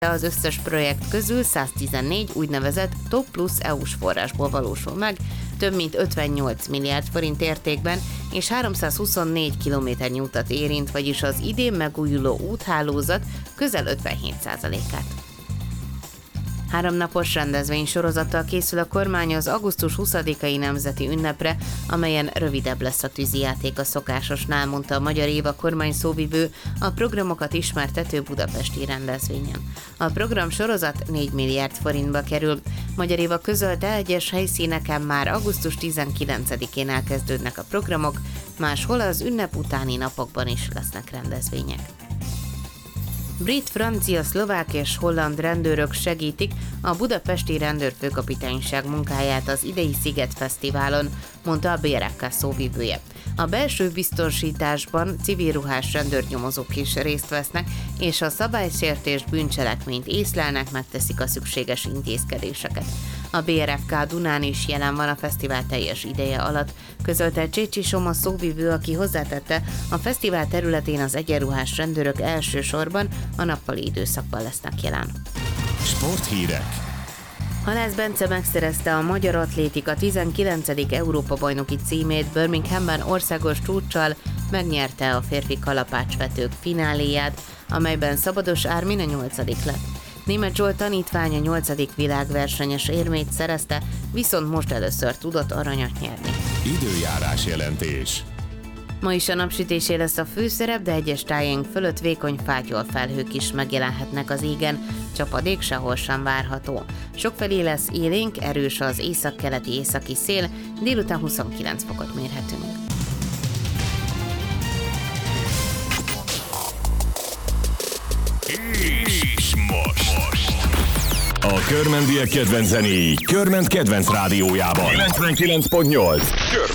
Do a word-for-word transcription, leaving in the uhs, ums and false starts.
Az összes projekt közül száztizennégy úgynevezett Top Plus é u-s forrásból valósul meg, több mint ötvennyolc milliárd forint értékben, és háromszázhuszonnégy kilométernyi utat érint, vagyis az idén megújuló úthálózat közel ötvenhét százalékát. Háromnapos rendezvénysorozattal készül a kormány az augusztus huszadikai nemzeti ünnepre, amelyen rövidebb lesz a tűzijáték a szokásosnál, mondta a Magyar Éva kormány szóvivő a programokat ismertető budapesti rendezvényen. A program sorozat négy milliárd forintba kerül. Magyar Éva közölte, egyes helyszíneken már augusztus tizenkilencedikén elkezdődnek a programok, máshol az ünnep utáni napokban is lesznek rendezvények. Brit, francia, szlovák és holland rendőrök segítik a budapesti rendőrfőkapitányság munkáját az idei Sziget Fesztiválon, mondta a bé er ef ká szóvivője. A belső biztonsításban civil ruhás rendőrnyomozók is részt vesznek, és a szabálysértés bűncselekményt észlelnek, megteszik a szükséges intézkedéseket. A bé er ef ká Dunán is jelen van a fesztivál teljes ideje alatt, közölte Csécsi Soma szóvivő, aki hozzátette, a fesztivál területén az egyenruhás rendőrök elsősorban a nappali időszakban lesznek jelen. Sporthírek. Halász Bence megszerezte a magyar atlétika tizenkilencedik Európa-bajnoki címét Birminghamben országos csúccsal, megnyerte a férfi kalapácsvetők fináléját, amelyben Szabados Ármin a nyolcadik lett. Németh Zsolt tanítványa nyolcadik világversenyes érmét szerezte, viszont most először tudott aranyat nyerni. Időjárás jelentés. Ma is a napsütésé lesz a főszerep, de egyes tájaink fölött vékony fátyol felhők is megjelenhetnek az égen, csapadék sehol sem várható. Sokfelé lesz élénk, erős az északkeleti északi szél, délután huszonkilenc fokot mérhetünk. És most a körmendiek kedvenc zenéi Körment kedvenc rádiójában kilencvenkilenc pont nyolc.